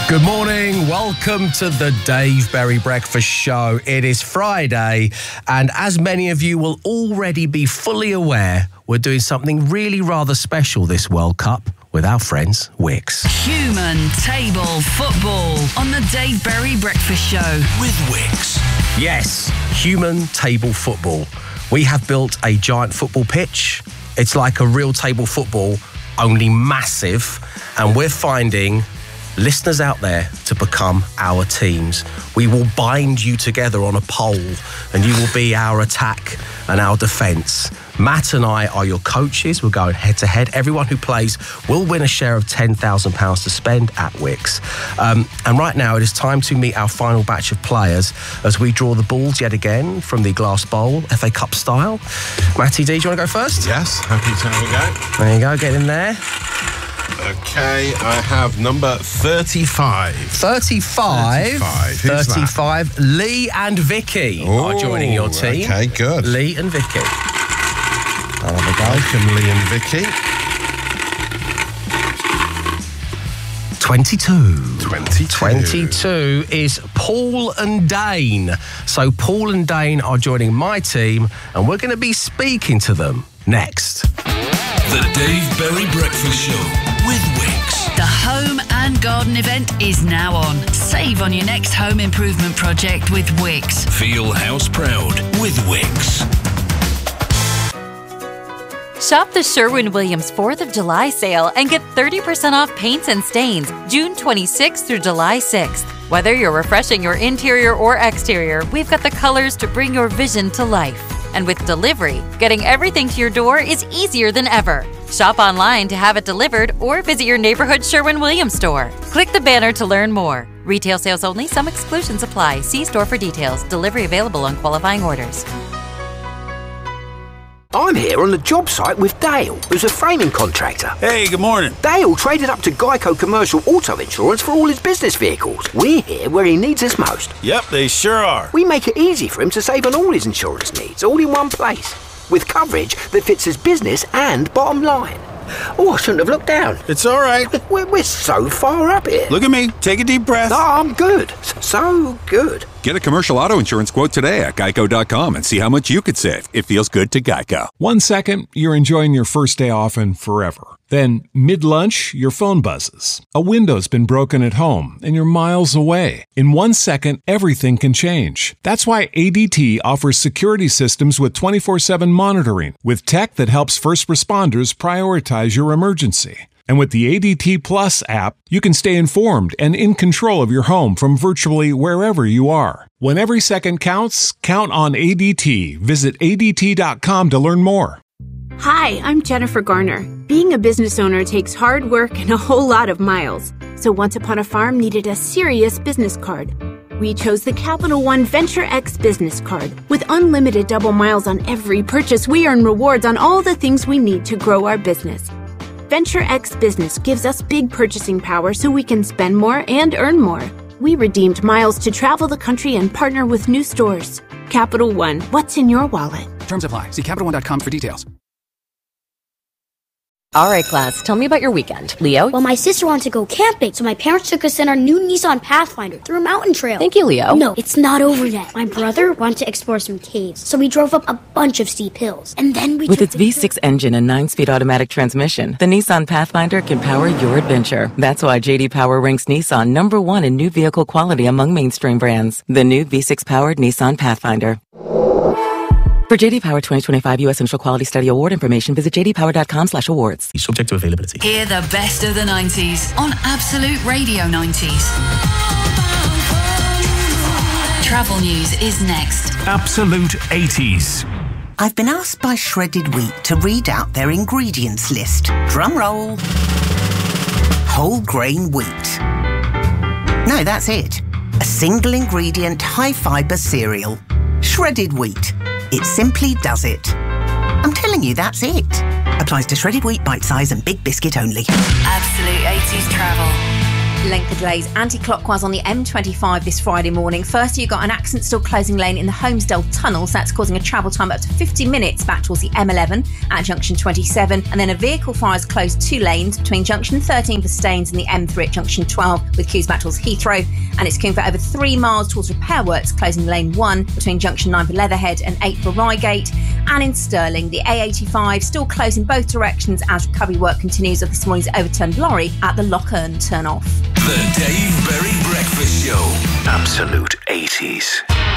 Good morning. Welcome to the Dave Berry Breakfast Show. It is Friday, and as many of you will already be fully aware, we're doing something really rather special this World Cup with our friends Wix. Human table football on the Dave Berry Breakfast Show with Wix. Yes, human table football. We have built a giant football pitch. It's like a real table football, only massive, and we're finding listeners out there to become our teams. We will bind you together on a pole, and you will be our attack and our defence. Matt and I are your coaches. We're going head to head. Everyone who plays will win a share of £10,000 to spend at Wix. And right now it is time to meet our final batch of players as we draw the balls yet again from the glass bowl, FA Cup style. Matty D, do you want to go first? Yes, happy to have a go. There you go, get in there. Okay, I have number 35. 35. 35. Lee and Vicky are joining your team. Okay, good. Lee and Vicky. There we go. Welcome, Lee and Vicky. 22. 22 is Paul and Dane. So Paul and Dane are joining my team, and we're going to be speaking to them next. The Dave Berry Breakfast Show with Wix. The home and garden event is now on. Save on your next home improvement project with Wix. Feel house proud with Wix. Shop the Sherwin-Williams 4th of July sale and get 30% off paints and stains June 26th through July 6th. Whether you're refreshing your interior or exterior, we've got the colors to bring your vision to life. And with delivery, getting everything to your door is easier than ever. Shop online to have it delivered or visit your neighborhood Sherwin-Williams store. Click the banner to learn more. Retail sales only. Some exclusions apply. See store for details. Delivery available on qualifying orders. I'm here on the job site with Dale, who's a framing contractor. Hey, good morning. Dale traded up to Geico Commercial Auto Insurance for all his business vehicles. We're here where he needs us most. Yep, they sure are. We make it easy for him to save on all his insurance needs, all in one place, with coverage that fits his business and bottom line. Oh, I shouldn't have looked down. It's all right. We're so far up here. Look at me. Take a deep breath. No, I'm good. So good. Get a commercial auto insurance quote today at geico.com and see how much you could save. It feels good to Geico. 1 second, you're enjoying your first day off and forever. Then, mid-lunch, your phone buzzes. A window's been broken at home, and you're miles away. In 1 second, everything can change. That's why ADT offers security systems with 24/7 monitoring, with tech that helps first responders prioritize your emergency. And with the ADT Plus app, you can stay informed and in control of your home from virtually wherever you are. When every second counts, count on ADT. Visit ADT.com to learn more. Hi, I'm Jennifer Garner. Being a business owner takes hard work and a whole lot of miles. So Once Upon a Farm needed a serious business card. We chose the Capital One Venture X business card. With unlimited double miles on every purchase, we earn rewards on all the things we need to grow our business. Venture X Business gives us big purchasing power so we can spend more and earn more. We redeemed miles to travel the country and partner with new stores. Capital One, what's in your wallet? Terms apply. See CapitalOne.com for details. All right, class, tell me about your weekend. Leo? Well, my sister wanted to go camping, so my parents took us in our new Nissan Pathfinder through a mountain trail. Thank you, Leo. No, it's not over yet. My brother wanted to explore some caves, so we drove up a bunch of steep hills. And then we With its V6 engine and 9-speed automatic transmission, the Nissan Pathfinder can power your adventure. That's why J.D. Power ranks Nissan #1 in new vehicle quality among mainstream brands. The new V6-powered Nissan Pathfinder. For J.D. Power 2025 U.S. Initial Quality Study Award information, visit jdpower.com/awards. Subject to availability. Hear the best of the 90s on Absolute Radio 90s. Travel news is next. Absolute 80s. I've been asked by Shredded Wheat to read out their ingredients list. Drum roll. Whole grain wheat. No, that's it. A single ingredient, high fibre cereal. Shredded wheat. It simply does it. I'm telling you, that's it. Applies to shredded wheat, bite size and big biscuit only. Absolute 80s travel. Length of delays anti-clockwise on the M25 this Friday morning. First, you've got an accident still closing lane in the Holmesdale Tunnel, so that's causing a travel time up to 50 minutes back towards the M11 at junction 27. And then a vehicle fires closed 2 lanes between junction 13 for Staines and the M3 at junction 12 with queues back towards Heathrow. And it's queuing for over 3 miles towards repair works, closing lane 1 between junction 9 for Leatherhead and 8 for Reigate. And in Stirling, the A85 still closing both directions as recovery work continues of this morning's overturned lorry at the Lochern turn-off. The Dave Berry Breakfast Show. Absolute 80s.